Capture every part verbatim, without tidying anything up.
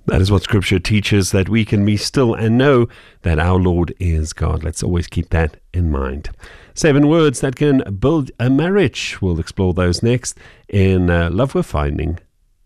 That is what Scripture teaches, that we can be still and know that our Lord is God. Let's always keep that in mind. Seven words that can build a marriage. We'll explore those next in uh, Love Worth Finding.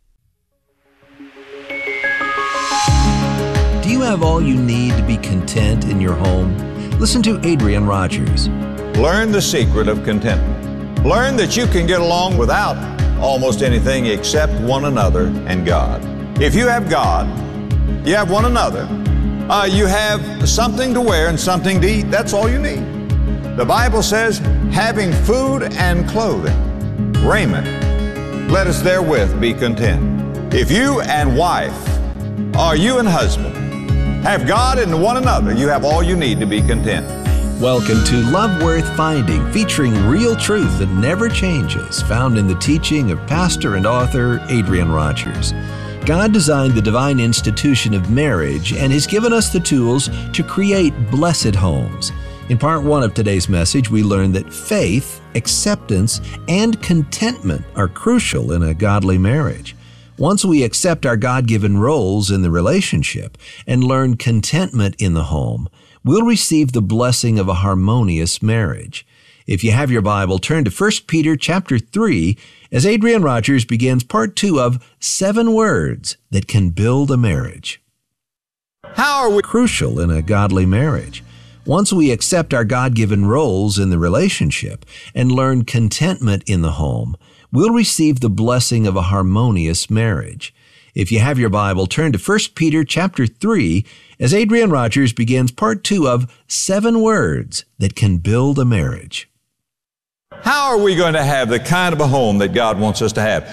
Do you have all you need to be content in your home? Listen to Adrian Rogers. Learn the secret of contentment. Learn that you can get along without almost anything except one another and God. If you have God, you have one another, uh, you have something to wear and something to eat, that's all you need. The Bible says, having food and clothing, raiment, let us therewith be content. If you and wife, or you and husband, have God and one another, you have all you need to be content. Welcome to Love Worth Finding, featuring real truth that never changes, found in the teaching of pastor and author Adrian Rogers. God designed the divine institution of marriage and has given us the tools to create blessed homes. In part one of today's message, we learned that faith, acceptance, and contentment are crucial in a godly marriage. Once we accept our God-given roles in the relationship and learn contentment in the home, we'll receive the blessing of a harmonious marriage. If you have your Bible, turn to First Peter chapter three as Adrian Rogers begins part two of Seven Words That Can Build a Marriage. How are we crucial in a godly marriage? Once we accept our God-given roles in the relationship and learn contentment in the home, we'll receive the blessing of a harmonious marriage. If you have your Bible, turn to First Peter chapter three as Adrian Rogers begins part two of Seven Words That Can Build a Marriage. How are we going to have the kind of a home that God wants us to have?